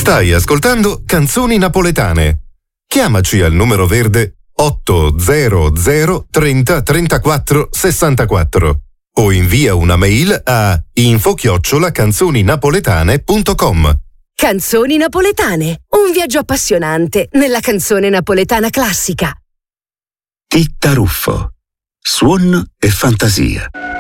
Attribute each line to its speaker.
Speaker 1: Stai ascoltando Canzoni Napoletane. Chiamaci al numero verde 800 30 34 64 o invia una mail a info@canzoninapoletane.com.
Speaker 2: Canzoni Napoletane, un viaggio appassionante nella canzone napoletana classica.
Speaker 3: Titta Ruffo, suon e fantasia.